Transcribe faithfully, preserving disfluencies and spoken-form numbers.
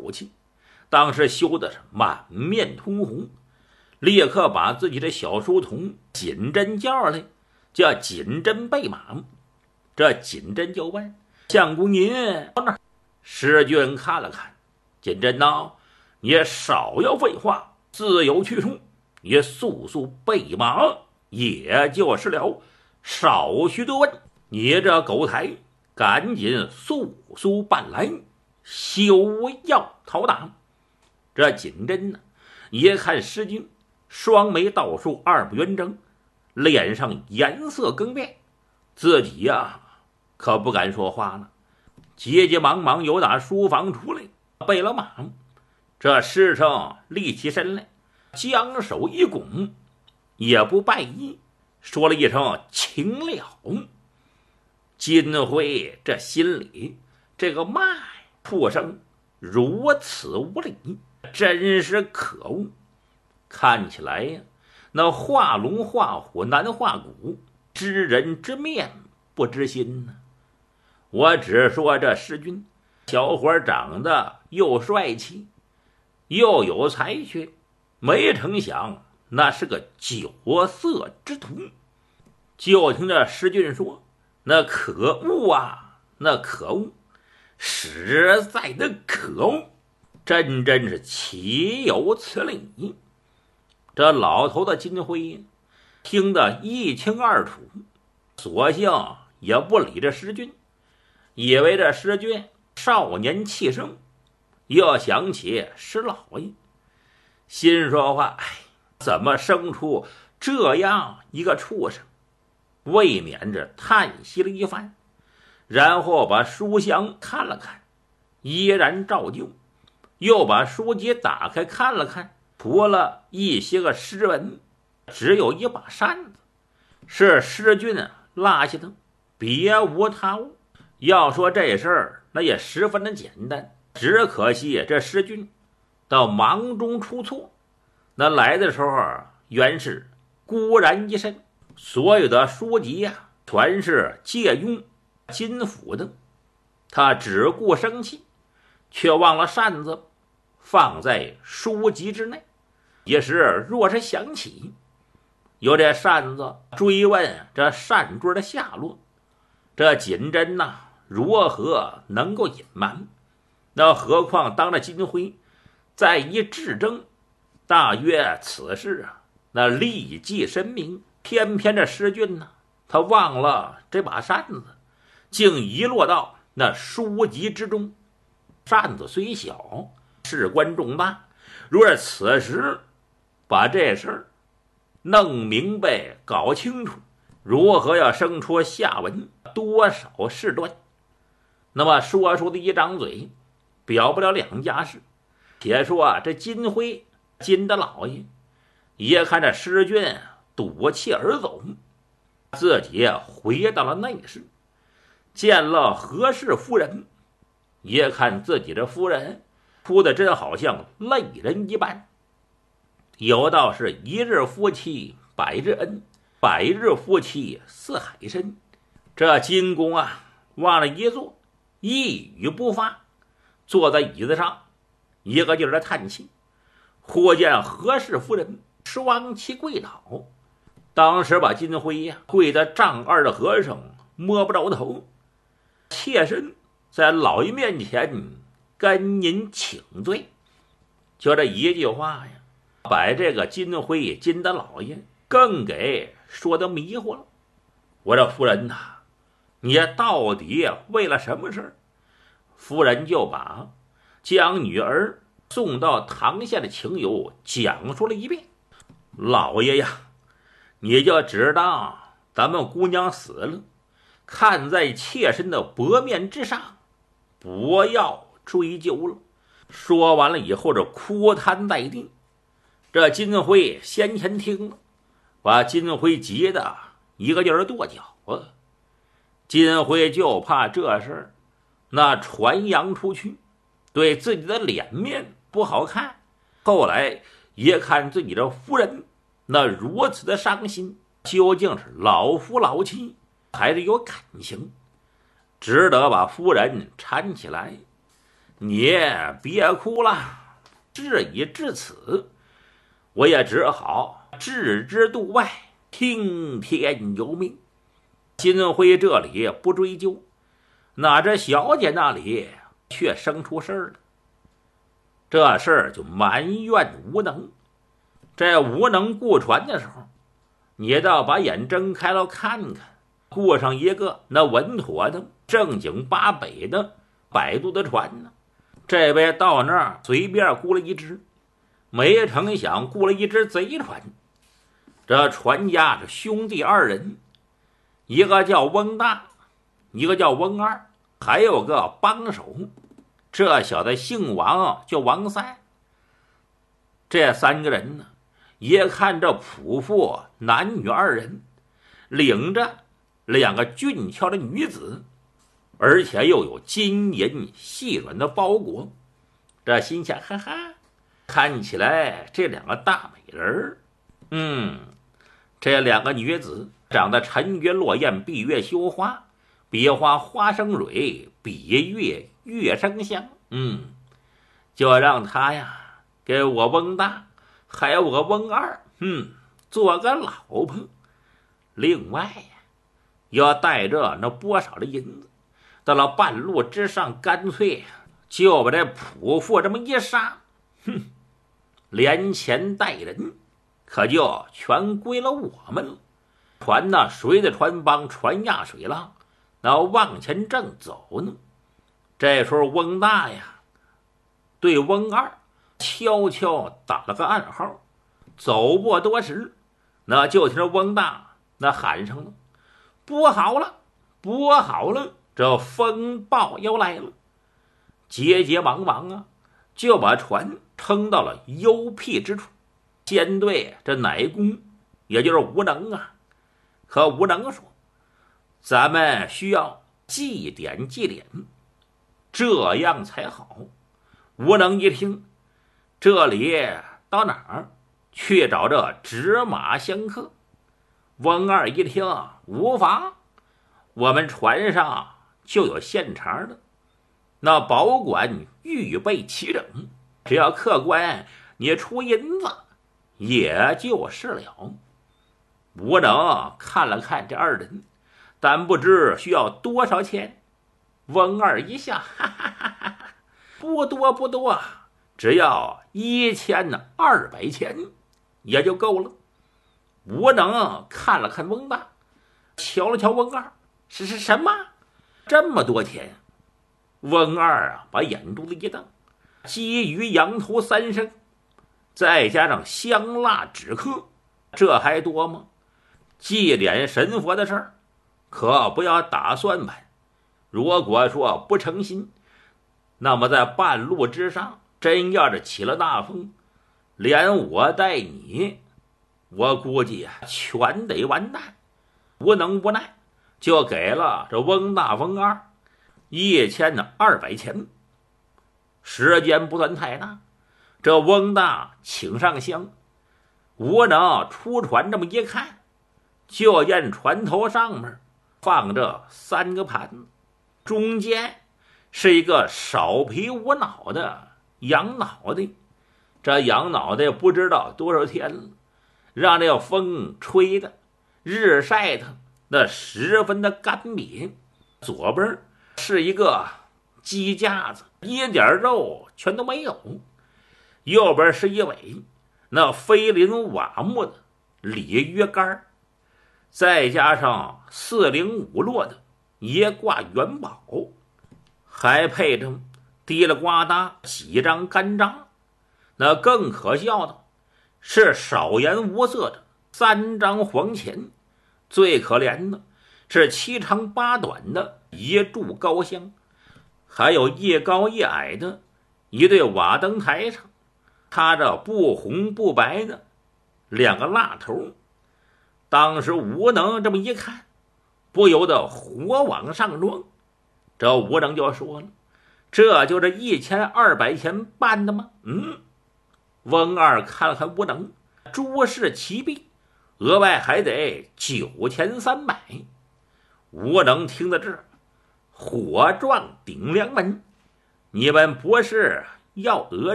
口气，当时羞的是满面通红，立刻把自己的小书童锦珍叫来，叫锦珍备马。这锦珍就问相公您到哪？施俊看了看锦珍呐，你少要废话，自有去处，你速速备马也就是了，少许多问。你这狗才，赶紧速速办来，休要讨打。这锦珍呢，一看施俊，双眉倒竖，二不圆睁，脸上颜色更变，自己呀、啊、可不敢说话了，急急忙忙由打书房出来，备了马。这施生立起身来，将手一拱，也不拜揖，说了一声请了。金辉这心里这个骂呀，畜生如此无礼，真是可恶。看起来呀，那画龙画虎难画骨，知人知面不知心呢。我只说这施君小伙长得又帅气又有才学，没成想那是个酒色之徒。就听这施君说，那可恶啊，那可恶，实在的可恶，真真是岂有此理。这老头子金辉听得一清二楚，索性也不理这施君，以为这施君少年气盛，又想起施老爷，心说话，哎，怎么生出这样一个畜生，未免着叹息了一番，然后把书箱看了看，依然照旧，又把书籍打开看了看，除了一些个诗文，只有一把扇子，是施俊落下的，别无他物。要说这事儿，那也十分的简单，只可惜这施俊到忙中出错，那来的时候原是孤然一身，所有的书籍呀、啊，全是借用金府的，他只顾生气，却忘了扇子放在书籍之内。一时若是想起，有这扇子追问这扇坠的下落，这锦珍呐、啊，如何能够隐瞒？那何况当着金辉再一质证，大约此事啊，那立即申明。偏偏这施俊呢，他忘了这把扇子，竟遗落到那书籍之中。扇子虽小，事关重大，若是此时把这事儿弄明白搞清楚，如何要生出下文，多少事端。那么说书的一张嘴表不了两家事。且说啊，这金辉金大老爷一看这施俊赌气而走，自己回到了内室，见了何氏夫人，一看自己的夫人哭得真好像泪人一般。有道是一日夫妻百日恩，百日夫妻似海深。这金公啊，往了一坐，一语不发，坐在椅子上一个劲儿的叹气。忽见何氏夫人双膝跪倒，当时把金辉呀、啊、跪在丈二的和尚摸不着头，妾身在老爷面前跟您请罪。就这一句话呀，把这个金辉金大老爷更给说的迷糊了。我这夫人呐、啊，你到底为了什么事？夫人就把将女儿送到堂下的情由讲述了一遍。老爷呀，你就知道咱们姑娘死了，看在妾身的薄面之上，不要追究了。说完了以后，这哭瘫在地。这金辉先前听了，把金辉急得一个劲儿跺脚啊。金辉就怕这事儿那传扬出去，对自己的脸面不好看。后来也看自己的夫人那如此的伤心，究竟是老夫老妻还是有感情，只得把夫人搀起来， 你别哭了，事已至此，我也只好置之度外，听天由命。金辉这里不追究，哪知小姐那里却生出事儿了。这事儿就埋怨无能。这无能雇船的时候，你倒把眼睁开了看看，雇上一个那稳妥的正经八百的摆渡的船呢。这位到那儿随便雇了一只，没成想雇了一只贼船。这船家是兄弟二人，一个叫翁大，一个叫翁二，还有个帮手。这小子姓王，叫王三。这三个人呢，也看这仆妇男女二人，领着两个俊俏的女子，而且又有金银细软的包裹。这心想，哈哈，看起来这两个大美人，嗯，这两个女子长得沉鱼落雁，闭月羞花，比花花生蕊，比月月生香。嗯，就让他呀给我翁大还有我翁二，嗯，做个老婆。另外呀，要带着那不少的银子，到了半路之上，干脆就把这仆妇这么一杀，哼，连钱带人可就全归了我们了。船呢，随着船帮，船压水浪，那往前正走呢。这时候翁大呀对翁二悄悄打了个暗号，走不多时，那就听着翁大那喊上了：不好了，不好了，这风暴要来了！急急忙忙啊，就把船撑到了幽僻之处。先对这乃公，也就是无能啊，可无能说：咱们需要祭典祭典，这样才好。无能一听，这里到哪儿去找这纸马相克？翁二一听，无妨，我们船上就有现成的，那保管预备齐整，只要客官你出银子也就是了。无能看了看这二人，但不知需要多少钱。翁二一笑，哈哈哈哈，不多不多，只要一千二百钱也就够了。无能看了看翁大，瞧了瞧翁二，是是什么？这么多钱？翁二啊，把眼珠子一瞪，鸡鱼羊头三升，再加上香蜡纸客，这还多吗？祭奠神佛的事儿，可不要打算盘。如果说不诚心，那么在半路之上，真要是起了大风，连我带你，我估计啊，全得完蛋。无能无奈，就给了这翁大翁二一千二百钱。时间不算太大，这翁大请上香，无能出船这么一看，就见船头上面放着三个盘子，中间是一个少皮无脑的羊脑袋。这羊脑袋不知道多少天了，让这个风吹的，日晒的，那十分的干瘪。左边是一个鸡架子，一点肉全都没有。右边是一尾那飞鳞瓦木的鲤鱼干，再加上四零五落的一挂元宝，还配着滴了呱嗒几张干章。那更可笑的是少颜无色的三张黄钱，最可怜的是七长八短的一柱高香，还有一高一矮的一对瓦灯台上插着不红不白的两个蜡头。当时无能这么一看，不由得火往上撞。这无能就说了：这就是一千二百钱办的吗？嗯。翁二看了看无能，诸事齐备，额外还得九千三百。无能听得这，火撞顶梁门， 你问博士要讹